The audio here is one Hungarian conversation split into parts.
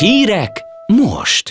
Hírek most!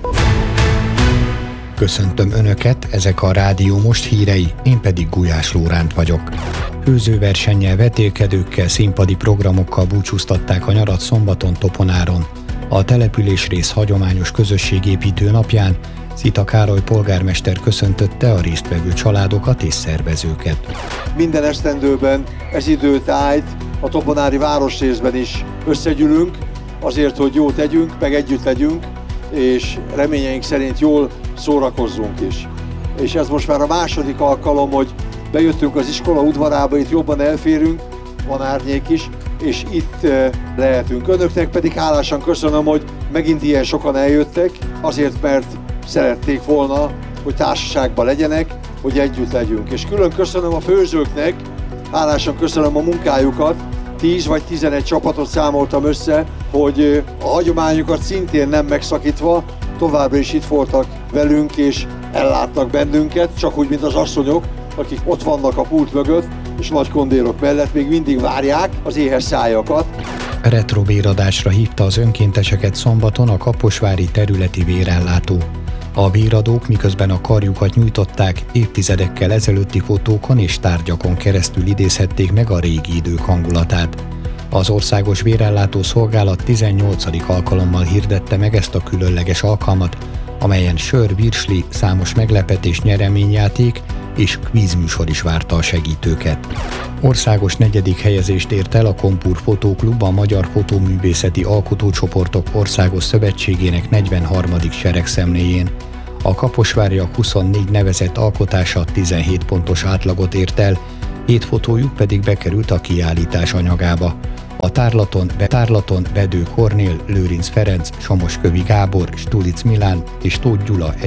Köszöntöm Önöket, ezek a Rádió Most hírei, én pedig Gulyás Lóránt vagyok. Főzőversennyel, vetélkedőkkel, színpadi programokkal búcsúztatták a nyarat szombaton Toponáron. A településrész hagyományos közösségépítő napján Szita Károly polgármester köszöntötte a résztvevő családokat és szervezőket. Minden esztendőben ez időt állt, a toponári városrészben is összegyűlünk, azért, hogy jót tegyünk, meg együtt legyünk, és reményeink szerint jól szórakozzunk is. És ez most már a második alkalom, hogy bejöttünk az iskola udvarába, itt jobban elférünk, van árnyék is, és itt lehetünk. Önöknek pedig hálásan köszönöm, hogy megint ilyen sokan eljöttek, azért, mert szerették volna, hogy társaságban legyenek, hogy együtt legyünk. És külön köszönöm a főzőknek, hálásan köszönöm a munkájukat, 10 vagy 11 csapatot számoltam össze, hogy a hagyományokat szintén nem megszakítva továbbra is itt voltak velünk és ellátnak bennünket, csak úgy, mint az asszonyok, akik ott vannak a pult mögött, és nagy kondérok mellett még mindig várják az éhes szájakat. Retro béradásra hívta az önkénteseket szombaton a kaposvári területi vérellátó. A béradók miközben a karjukat nyújtották, évtizedekkel ezelőtti fotókon és tárgyakon keresztül idézhették meg a régi idők hangulatát. Az Országos Vérellátó Szolgálat 18. alkalommal hirdette meg ezt a különleges alkalmat, amelyen sör, virsli, számos meglepetés, nyereményjáték és kvízműsor is várta a segítőket. Országos 4. helyezést ért el a Kompúr Fotóklub, a Magyar Fotóművészeti Alkotócsoportok Országos Szövetségének 43. seregszemléjén. A kaposváriak 24 nevezett alkotása 17 pontos átlagot ért el, 7 fotójuk pedig bekerült a kiállítás anyagába. A tárlaton Vedő Kornél, Lőrinc Ferenc, Somoskövi Gábor, Stulic Milán és Tóth Gyula